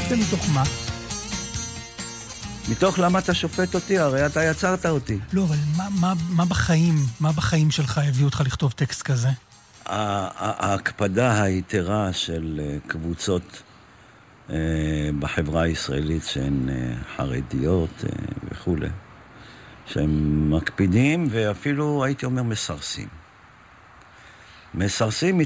זה מתוך מה? מתוך למה אתה שופט אותי? הרי אתה יצרת אותי. לא, אבל מה בחיים שלך הביא אותך לכתוב טקסט כזה? ההקפדה היתרה של קבוצות בחברה הישראלית שהן חרדיות וכו', שהם מקפידים ואפילו הייתי אומר מסרסים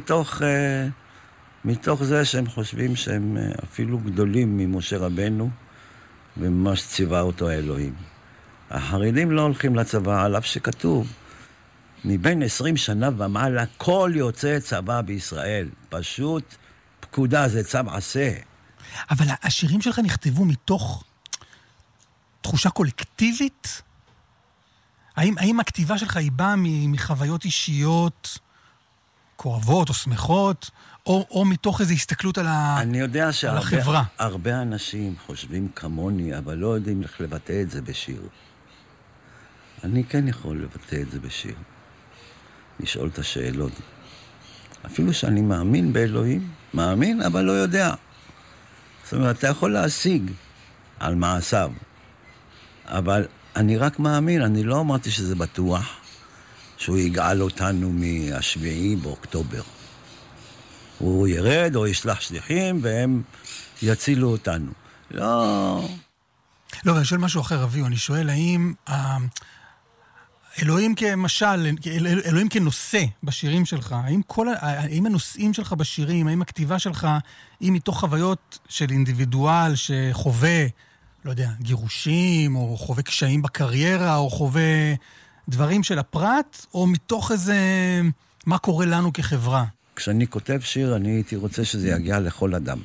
מתוך זה שהם חושבים שהם אפילו גדולים ממשה רבנו וממש ציווה אותו האלוהים. החרדים לא הולכים לצבא, על אף שכתוב מבין 20 שנה ומעלה כל יוצא צבא בישראל. פשוט פקודה, זה צו עשה. אבל השירים שלך נכתבו מתוך תחושה קולקטיבית? האם הכתיבה שלך היא באה מחוויות אישיות כואבות או שמחות, או מתוך איזו הסתכלות על החברה? אני יודע שהרבה אנשים חושבים כמוני, אבל לא יודעים איך לבטא את זה בשיר. אני כן יכול לבטא את זה בשיר. לשאול את השאלות. אפילו שאני מאמין באלוהים, מאמין אבל לא יודע. זאת אומרת, אתה יכול להשיג על מעשיו, אבל אני רק מאמין, אני לא אמרתי שזה בטוח, שהוא יגאל אותנו מהשביעי באוקטובר. הוא ירד או ישלח שליחים והם יצילו אותנו. לא, אני שואל משהו אחר, אביו. אני שואל האם אלוהים כמשל, אלוהים כנושא בשירים שלך, האם הנושאים שלך בשירים, האם הכתיבה שלך היא מתוך חוויות של אינדיבידואל שחווה, לא יודע, גירושים, או חווה קשיים בקריירה, או חווה דברים של הפרט, או מתוך איזה מה קורה לנו כחברה? כשאני כותב שיר, אני הייתי רוצה שזה יגיע לכל אדם.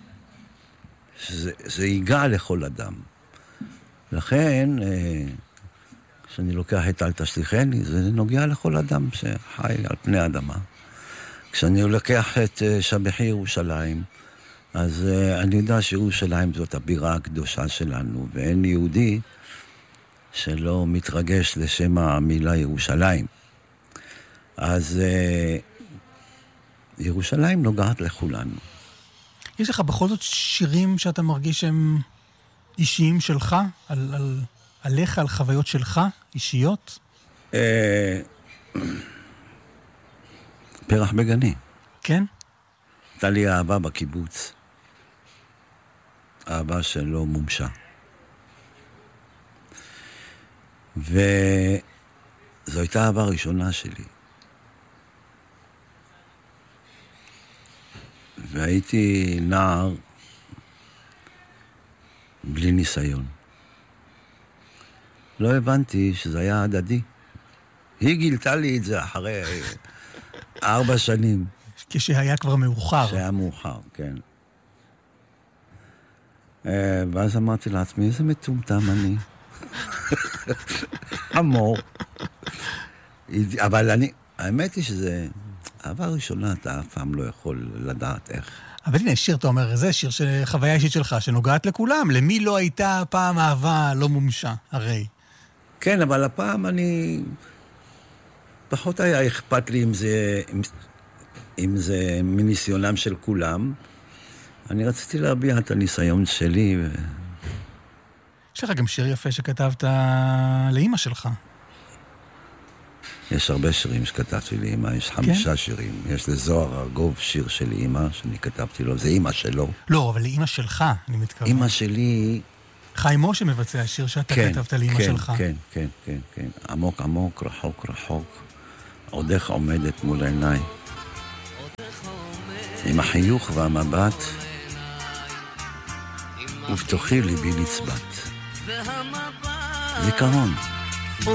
שזה ייגע לכל אדם. לכן, כשאני לוקח את אל תשליכני, זה נוגע לכל אדם שחי על פני האדמה. כשאני לוקח את שבחי ירושלים, אז אני יודע שירושלים זאת הבירה הקדושה שלנו, ואין יהודי שלא מתרגש לשם המילה ירושלים. אז ירושלים נוגעת לכולנו. יש לך בכל זאת שירים שאתה מרגיש שהם אישיים שלך? עליך, על חוויות שלך, אישיות? פרח בגני. כן? הייתה לי אהבה בקיבוץ. אהבה שלא מומשה. וזו הייתה האהבה הראשונה שלי. והייתי נער בלי ניסיון. לא הבנתי שזה היה הדדי. היא גילתה לי את זה אחרי 4 שנים. כשהיה כבר מאוחר. כשהיה מאוחר, כן. ואז אמרתי לעצמי, איזה מטומטם אני. אמור. אבל האמת היא שזה, האהבה הראשונה אתה אף פעם לא יכול לדעת איך. אבל הנה, שיר, אתה אומר, זה שיר של חוויה אישית שלך, שנוגעת לכולם. למי לא הייתה פעם אהבה לא מומשה, הרי? כן, אבל הפעם פחות היה אכפת לי אם זה מניסיונם של כולם. אני רציתי להביע את הניסיון שלי. יש לך גם שיר יפה שכתבת לאמא שלך. יש הרבה שירים שכתבתי לאמא, יש 5 שירים. יש לזוהר ארגוב שיר של אמא שאני כתבתי לו, זה אמא שלו. לא, אבל לאמא שלך, אני מתכוון. אמא שלי... חיים משה מבצע שיר שאתה כתבת לאמא שלך. כן. עמוק עמוק, רחוק רחוק. עודך עומדת מול עיניי. עם החיוך והמבט, ובתוכי ליבי נצבט. זיכרון.